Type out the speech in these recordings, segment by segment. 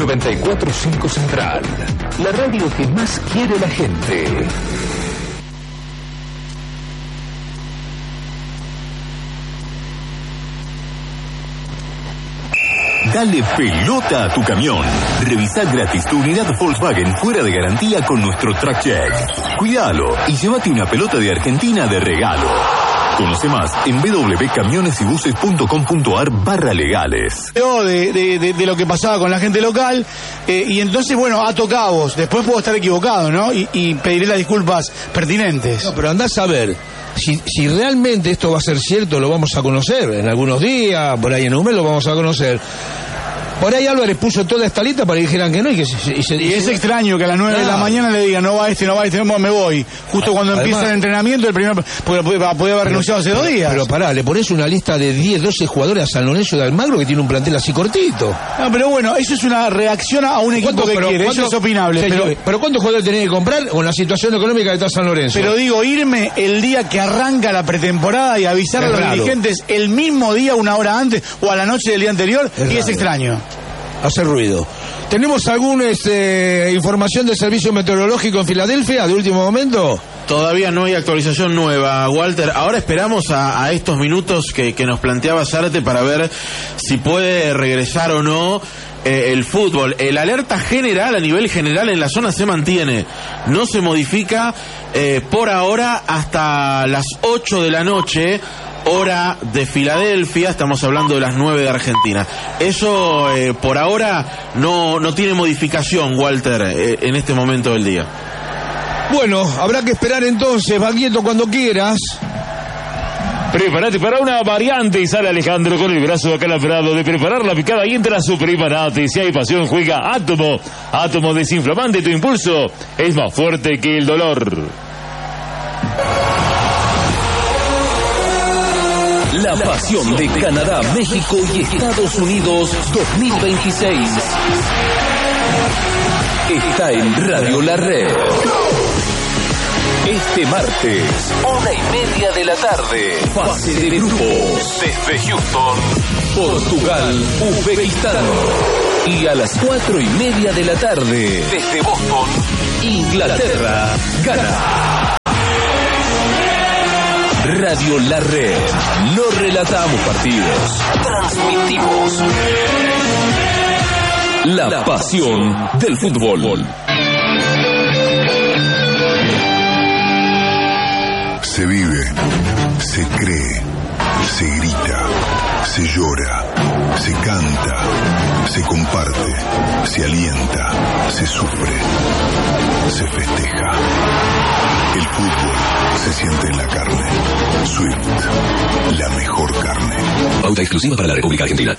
94.5 Central, la radio que más quiere la gente. Dale pelota a tu camión. Revisa gratis tu unidad Volkswagen fuera de garantía con nuestro Track Check. Cuídalo y llévate una pelota de Argentina de regalo. Conoce más en www.camionesybuses.com.ar/legales. De lo que pasaba con la gente local, y entonces, bueno, ato cabos. Después puedo estar equivocado, ¿no? Y pediré las disculpas pertinentes. No, pero andás a ver. Si realmente esto va a ser cierto, lo vamos a conocer en algunos días, por ahí en un mes lo vamos a conocer. Por ahí Álvarez puso toda esta lista para que dijeran que no y es extraño que a las 9 de la mañana le digan no va este, me voy. Justo cuando empieza el entrenamiento, porque puede haber renunciado hace 2 días. Pero pará, le pones una lista de 10, 12 jugadores a San Lorenzo de Almagro que tiene un plantel así cortito. No, pero bueno, eso es una reacción a un equipo que quiere, eso es opinable. Pero ¿cuántos jugadores tenés que comprar con la situación económica que está San Lorenzo? Pero digo, irme el día que arranca la pretemporada y avisar a los dirigentes el mismo día, 1 hora antes o a la noche del día anterior, es extraño. Hacer ruido. ¿Tenemos alguna información del servicio meteorológico en Filadelfia de último momento? Todavía no hay actualización nueva, Walter. Ahora esperamos a estos minutos que nos planteaba Zárate para ver si puede regresar o no el fútbol. El alerta general, a nivel general, en la zona se mantiene. No se modifica por ahora hasta las 8 de la noche. Hora de Filadelfia, estamos hablando de las 9 de Argentina. Eso por ahora no tiene modificación, Walter, en este momento del día. Bueno, habrá que esperar entonces, Baglietto, cuando quieras. Prepárate para una variante y sale Alejandro con el brazo acalabrado de preparar la picada y entra a su Prepárate. Si hay pasión, juega Átomo. Átomo desinflamante, tu impulso es más fuerte que el dolor. La pasión de Canadá, México y Estados Unidos 2026 está en Radio La Red. Este martes, 1:30 de la tarde, fase de grupos desde Houston, Portugal, Uzbekistán. Y a las 4:30 de la tarde, desde Boston, Inglaterra, Ghana. Radio La Red. No relatamos partidos, transmitimos la pasión del fútbol. Se vive, se cree, se grita, se llora, se canta, se comparte, se alienta, se sufre, se festeja. El fútbol se siente en la carne. Swift, la mejor carne. Pauta exclusiva para la República Argentina.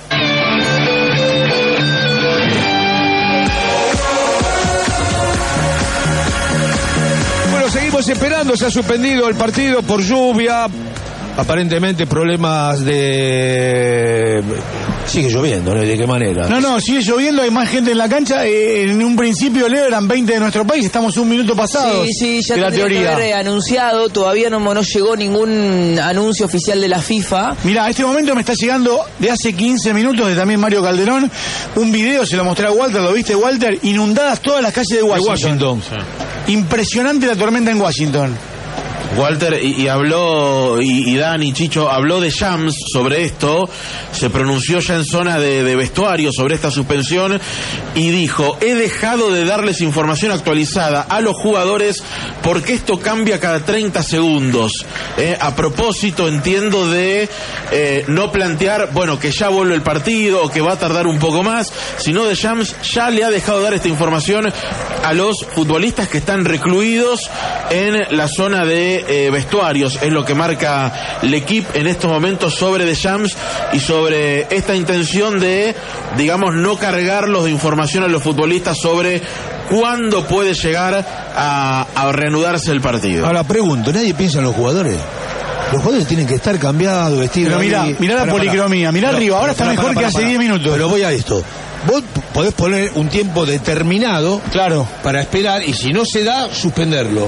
Bueno, seguimos esperando, se ha suspendido el partido por lluvia. Aparentemente problemas de... Sigue lloviendo, ¿no? ¿De qué manera? No, sigue lloviendo, hay más gente en la cancha. En un principio, Leo, eran 20 de nuestro país, estamos 1 minuto pasados. Sí, ya tendría que haber anunciado, todavía no llegó ningún anuncio oficial de la FIFA. Mirá, a este momento me está llegando de hace 15 minutos de también Mario Calderón, un video, se lo mostré a Walter, ¿lo viste, Walter? Inundadas todas las calles de Washington. Sí. Impresionante la tormenta en Washington. Walter, y habló, y Dani, Chicho, habló de Shams sobre esto, se pronunció ya en zona de vestuario sobre esta suspensión y dijo: he dejado de darles información actualizada a los jugadores porque esto cambia cada 30 segundos. A propósito, entiendo de no plantear, bueno, que ya vuelve el partido o que va a tardar un poco más, sino de Shams ya le ha dejado dar esta información a los futbolistas que están recluidos en la zona de vestuarios. Es lo que marca L'Equipe en estos momentos sobre Deschamps y sobre esta intención de, digamos, no cargarlos de información a los futbolistas sobre cuándo puede llegar a reanudarse el partido. Ahora pregunto, ¿nadie piensa en los jugadores? Los jugadores tienen que estar cambiados, vestidos. Pero mirá la policromía, mirá arriba, ahora está mejor que hace 10 minutos. Pero voy a esto. Vos podés poner un tiempo determinado, claro, para esperar, y si no se da, suspenderlo.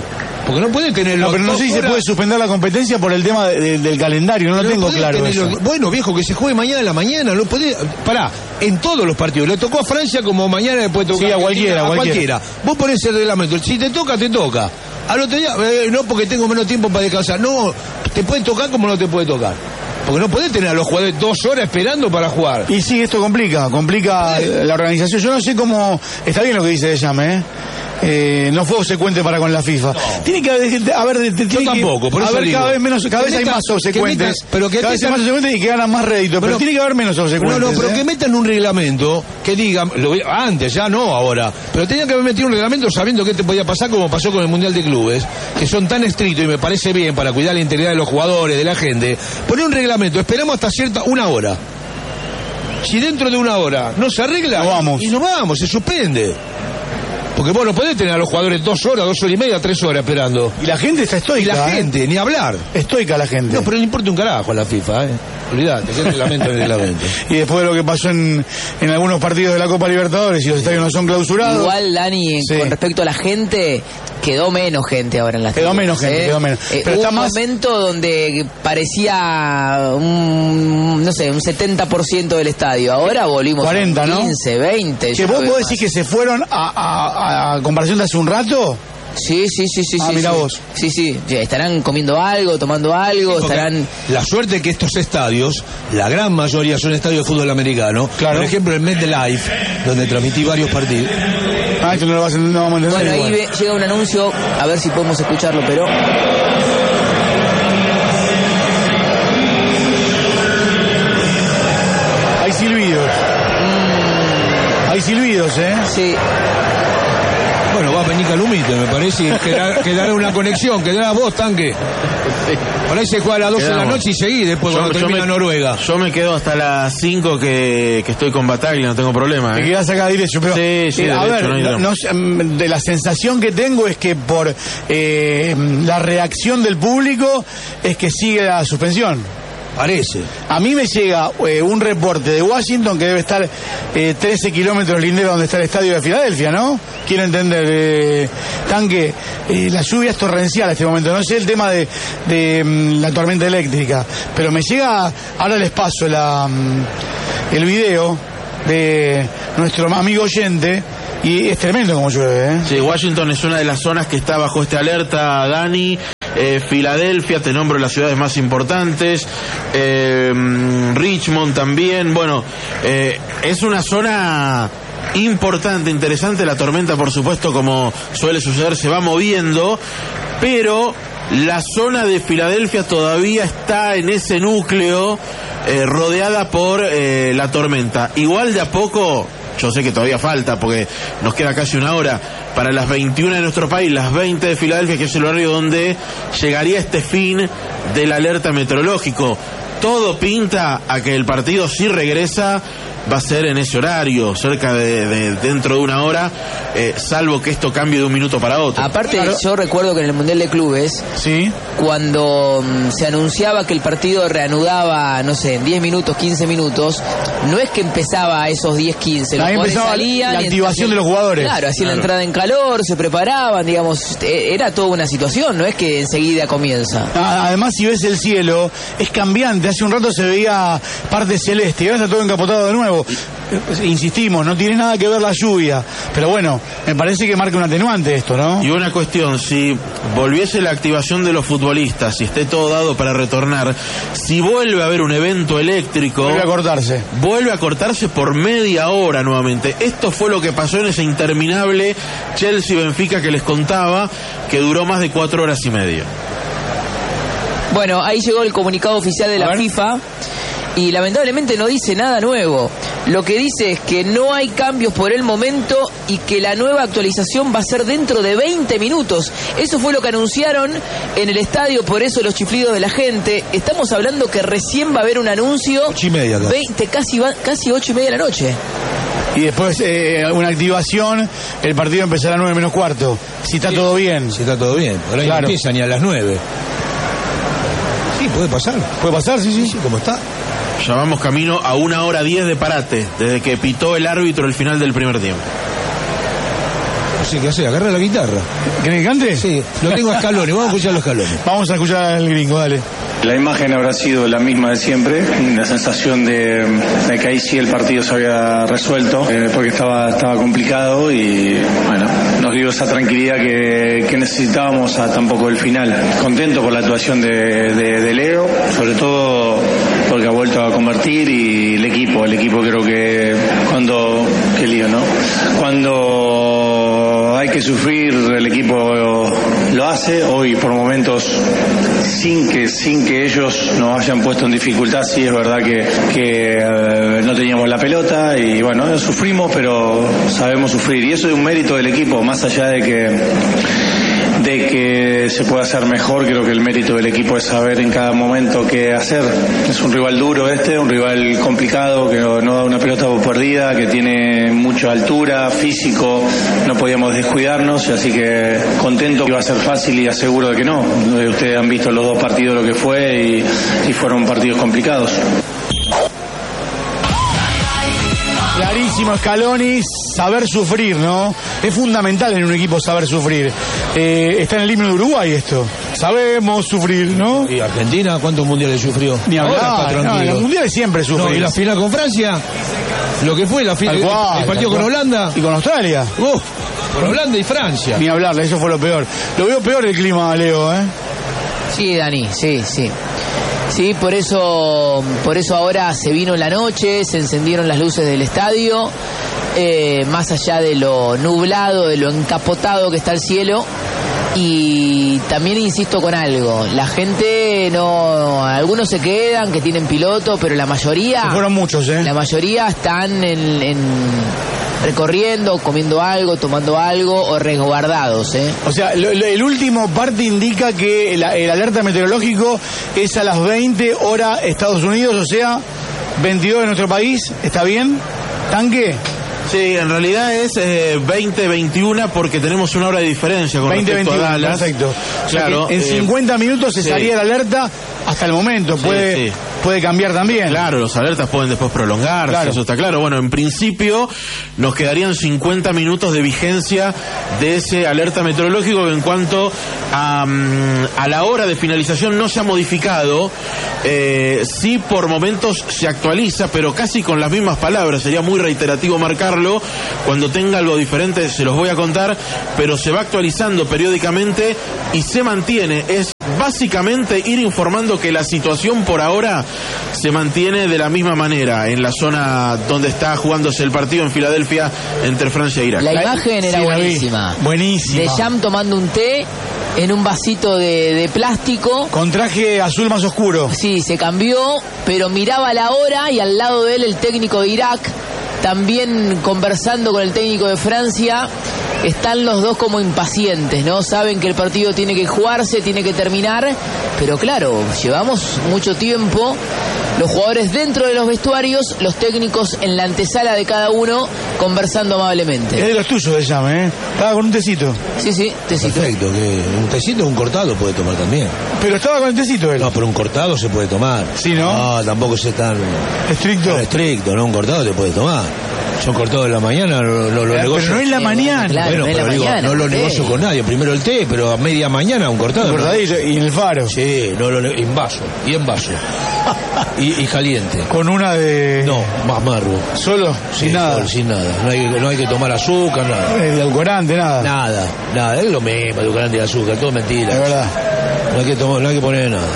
Porque no puede tener... No, pero no sé si se puede suspender la competencia por el tema del calendario, no lo tengo claro eso. Bueno, viejo, que se juegue mañana a la mañana, no puede... Pará, en todos los partidos. Le tocó a Francia como mañana le puede tocar... Sí, a cualquiera. Vos ponés el reglamento, si te toca, te toca. Al otro día, no porque tengo menos tiempo para descansar. No, te puede tocar como no te puede tocar. Porque no podés tener a los jugadores 2 horas esperando para jugar. Y sí, esto complica la organización. Yo no sé cómo... Está bien lo que dice Deschamps, no fue obsecuente para con la FIFA. No. Tiene que haber... Yo tampoco, por eso haber digo. Cada vez hay más obsecuentes. Cada vez hay más obsecuentes y que ganan más rédito. Pero tiene que haber menos obsecuentes. No, pero que metan un reglamento que digan... Antes, ya no ahora. Pero tenían que haber metido un reglamento sabiendo qué te podía pasar, como pasó con el Mundial de Clubes, que son tan estrictos y me parece bien para cuidar la integridad de los jugadores, de la gente. Poner un reglamento, esperamos hasta una hora. Si dentro de una hora no se arregla, vamos. Y nos vamos, se suspende. Porque vos no podés tener a los jugadores 2 horas, 2 horas y media, 3 horas esperando. Y la gente está estoica. Y la gente, ni hablar. Estoica la gente. No, pero no importa un carajo a la FIFA, Olvídate, que es reglamento. Y después de lo que pasó en algunos partidos de la Copa Libertadores y los estadios no son clausurados. Igual, Dani, con respecto a la gente, quedó menos gente ahora en las Quedó menos gente, quedó menos. Pero hubo un momento donde parecía un 70% del estadio. Ahora volvimos 40, a 15, 20. ¿Que vos decís que se fueron a comparación de hace un rato? Sí. Mirá vos. Sí. Estarán comiendo algo, tomando algo, estarán... La suerte que estos estadios, la gran mayoría son estadios de fútbol americano. Claro. Por ejemplo, el MetLife, donde transmití varios partidos. Esto no lo vamos a entender. Bueno, ahí llega un anuncio, a ver si podemos escucharlo, pero... Hay silbidos. Hay silbidos, Sí. Bueno, va a venir Calumite, me parece, quedará una conexión, quedará vos, Tanque. Por ahí se juega a las 12 de la noche y seguí después cuando termina Noruega. Yo me quedo hasta las 5 que estoy con Bataglia, no tengo problema. Te quedás acá derecho, pero... Sí, a ver, de la sensación que tengo es que por la reacción del público es que sigue la suspensión. Parece. A mí me llega un reporte de Washington que debe estar 13 kilómetros lindero donde está el estadio de Filadelfia, ¿no? Quiero entender, Tanque, la lluvia es torrencial en este momento. No sé el tema de la tormenta eléctrica, pero me llega, ahora les paso el video de nuestro amigo oyente. Y es tremendo como llueve, Sí, Washington es una de las zonas que está bajo esta alerta, Dani. Filadelfia, te nombro las ciudades más importantes. Richmond también. Bueno, es una zona importante, interesante. La tormenta, por supuesto, como suele suceder, se va moviendo. Pero la zona de Filadelfia todavía está en ese núcleo rodeada por la tormenta. Igual de a poco... Yo sé que todavía falta porque nos queda casi una hora para las 21 de nuestro país, las 20 de Filadelfia, que es el horario donde llegaría este fin del alerta meteorológico. Todo pinta a que el partido, si regresa, va a ser en ese horario, cerca de dentro de una hora, salvo que esto cambie de un minuto para otro. Aparte, yo recuerdo que en el Mundial de Clubes, cuando se anunciaba que el partido reanudaba, no sé, en 10 minutos, 15 minutos, no es que empezaba a esos 10, 15. Los jugadores salían, la activación de los jugadores. Claro, hacían la entrada en calor, se preparaban, digamos, era toda una situación, no es que enseguida comienza. Además, si ves el cielo, es cambiante. Hace un rato se veía parte celeste y ahora está todo encapotado de nuevo. Insistimos, no tiene nada que ver la lluvia, pero bueno, me parece que marca un atenuante esto, ¿no? Y una cuestión, si volviese la activación de los futbolistas, si esté todo dado para retornar, si vuelve a haber un evento eléctrico, vuelve a cortarse por media hora nuevamente. Esto fue lo que pasó en ese interminable Chelsea-Benfica que les contaba, que duró más de 4 horas y media. Bueno, ahí llegó el comunicado oficial de la FIFA y lamentablemente no dice nada nuevo. Lo que dice es que no hay cambios por el momento y que la nueva actualización va a ser dentro de 20 minutos. Eso fue lo que anunciaron en el estadio, por eso los chiflidos de la gente. Estamos hablando que recién va a haber un anuncio. 8:30. Casi 8:30 de la noche. Y después una activación, el partido empezará a 9 menos cuarto. Si está todo bien. Si está todo bien. Ahora no empieza ni a las 9. Sí, puede pasar. Puede pasar, sí, ¿cómo está? Ya vamos camino a 1:10 de parate, desde que pitó el árbitro el final del primer tiempo. No sé qué hacer, agarra la guitarra. ¿Querés que cante? Sí, lo tengo a Scaloni, vamos a escuchar los Scaloni. Vamos a escuchar al gringo, dale. La imagen habrá sido la misma de siempre, la sensación de que ahí sí el partido se había resuelto, porque estaba complicado y bueno, nos dio esa tranquilidad que necesitábamos hasta un poco el final. Contento por la actuación de Leo, sobre todo porque ha vuelto a convertir, y el equipo creo que qué lío, ¿no? Cuando hay que sufrir, el equipo lo hace. Hoy por momentos sin que ellos nos hayan puesto en dificultad, sí es verdad que no teníamos la pelota y bueno, sufrimos, pero sabemos sufrir, y eso es un mérito del equipo, más allá de que se pueda hacer mejor. Creo que el mérito del equipo es saber en cada momento qué hacer. Es un rival duro un rival complicado, que no da una pelota perdida, que tiene mucha altura, físico, no podíamos descuidarnos, así que contento que iba a ser fácil y aseguro de que no. Ustedes han visto los dos partidos lo que fue y fueron partidos complicados. Clarísimo, Scaloni, saber sufrir, ¿no? Es fundamental en un equipo saber sufrir. Está en el himno de Uruguay esto. Sabemos sufrir, ¿no? ¿Y Argentina cuántos mundiales sufrió? Ni hablar, no, en los mundiales siempre sufre. No, ¿y la final con Francia? Lo que fue la final, el partido con Holanda. Y con Australia. Con Holanda y Francia. Ni hablar, eso fue lo peor. Lo veo peor el clima, Leo, ¿eh? Sí, Dani, sí. Sí, por eso ahora se vino la noche, se encendieron las luces del estadio, más allá de lo nublado, de lo encapotado que está el cielo. Y también insisto con algo, la gente algunos se quedan, que tienen piloto, pero la mayoría... Se fueron muchos, La mayoría están recorriendo, comiendo algo, tomando algo o resguardados, O sea, el último parte indica que el alerta meteorológico es a las 20 hora Estados Unidos, o sea, 22 de nuestro país. ¿Está bien? ¿Tanque? Sí, en realidad es 20-21 porque tenemos una hora de diferencia con respecto a Dallas. Perfecto. Claro, o sea en 50 minutos se salía la alerta hasta el momento. Puede cambiar también. Claro, los alertas pueden después prolongarse, eso está claro. Bueno, en principio nos quedarían 50 minutos de vigencia de ese alerta meteorológico, que en cuanto a la hora de finalización no se ha modificado. Sí, por momentos se actualiza, pero casi con las mismas palabras. Sería muy reiterativo marcarlo. Cuando tenga algo diferente se los voy a contar, pero se va actualizando periódicamente y se mantiene. Es básicamente ir informando que la situación por ahora se mantiene de la misma manera en la zona donde está jugándose el partido en Filadelfia entre Francia e Irak. La imagen era buenísima. Buenísima. Deschamps tomando un té en un vasito de plástico. Con traje azul más oscuro. Sí, se cambió, pero miraba la hora y al lado de él el técnico de Irak, también conversando con el técnico de Francia. Están los dos como impacientes, ¿no? Saben que el partido tiene que jugarse, tiene que terminar, pero claro, llevamos mucho tiempo, los jugadores dentro de los vestuarios, los técnicos en la antesala de cada uno, conversando amablemente. Es de los tuyos, de llame, ¿eh? Estaba con un tecito. Sí, tecito. Perfecto, que un tecito o un cortado puede tomar también. Pero estaba con el tecito él. No, pero un cortado se puede tomar. Sí, ¿no? No, tampoco es tan estricto. Tan estricto, no, un cortado te puede tomar. Yo cortado en la mañana lo negocio. Pero no en la mañana. Claro, bueno, pero digo, no lo negocio con nadie. Primero el té, pero a media mañana un cortado. Un cortadillo, y en el faro. Sí, en vaso. Y en vaso. y caliente. Con una de... No, más amargo. ¿Solo? Sin nada. Solo, sin nada. No hay que tomar azúcar, nada. El edulcorante, nada. Nada. Es lo mismo, edulcorante y azúcar. Todo mentira. Es verdad. No hay que poner nada.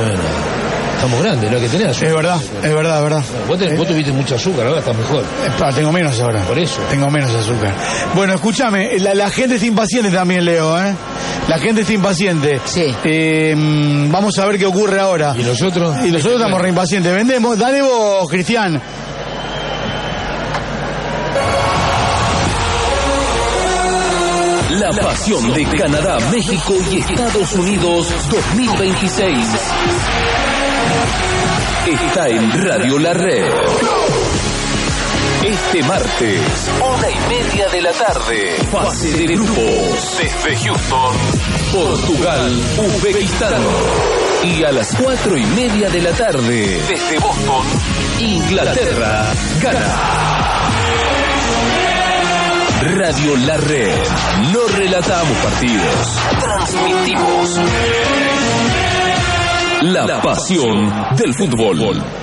Estamos grandes, no hay que tener azúcar. Es verdad. Vos tuviste mucho azúcar, ahora estás mejor. Tengo menos ahora. Por eso. Tengo menos azúcar. Bueno, escúchame, la gente está impaciente también, Leo, ¿eh? La gente está impaciente. Sí. Vamos a ver qué ocurre ahora. ¿Y nosotros? Estamos re impacientes. Vendemos. Dale vos, Cristian. La pasión de Canadá, México y Estados Unidos 2026 está en Radio La Red. Este martes, 1:30 de la tarde, fase de grupos desde Houston, Portugal, Uzbekistán. Y a las 4:30 de la tarde, desde Boston, Inglaterra, Ghana. Radio La Red. No relatamos partidos, transmitimos la pasión del fútbol.